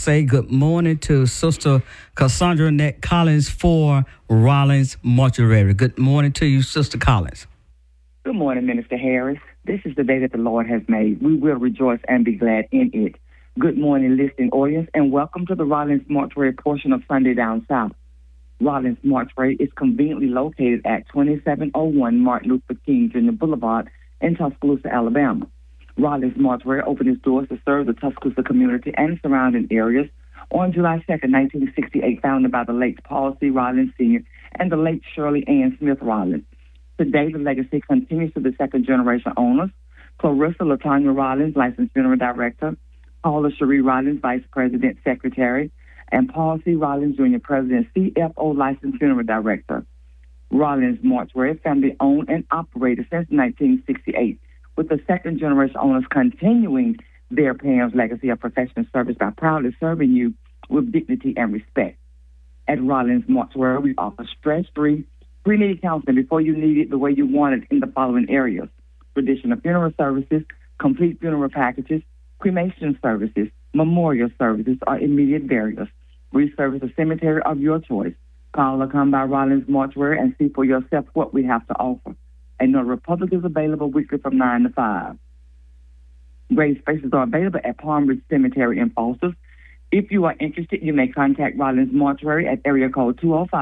say good morning to Sister Cassandra Annette Collins for Rollins Mortuary. Good morning to you, Sister Collins. Good morning, Minister Harris. This is the day that the Lord has made. We will rejoice and be glad in it. Good morning, listening audience, and welcome to the Rollins Mortuary portion of Sunday Down South. Rollins Mortuary is conveniently located at 2701 Martin Luther King Jr. Boulevard in Tuscaloosa, Alabama. Rollins Mortuary opened its doors to serve the Tuscaloosa community and surrounding areas on July 2nd, 1968, founded by the late Paul C. Rollins Sr. and the late Shirley Ann Smith Rollins. Today, the legacy continues to the second-generation owners, Clarissa LaTanya Rollins, licensed funeral director, Paula Cherie Rollins, vice president, secretary, and Paul C. Rollins Jr., president, CFO, licensed funeral director. Rollins Mortuary, family-owned and operated since 1968, with the second-generation owners continuing their parents' legacy of professional service by proudly serving you with dignity and respect. At Rollins Mortuary, we offer stress-free pre-need counseling before you need it the way you want it in the following areas: traditional funeral services, complete funeral packages, cremation services, memorial services, or immediate burials. We service a cemetery of your choice. Call or come by Rollins Mortuary and see for yourself what we have to offer. A Notary Republic is available weekly from 9 to 5. Grave spaces are available at Palm Ridge Cemetery in Foster. If you are interested, you may contact Rollins Mortuary at area code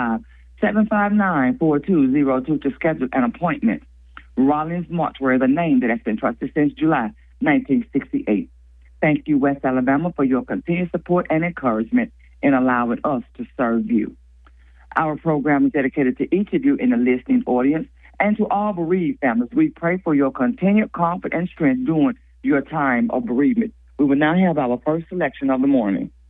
205-759-4202 to schedule an appointment. Rollins Mortuary, the name that has been trusted since July 1968. Thank you, West Alabama, for your continued support and encouragement in allowing us to serve you. Our program is dedicated to each of you in the listening audience and to all bereaved families. We pray for your continued comfort and strength during your time of bereavement. We will now have our first selection of the morning.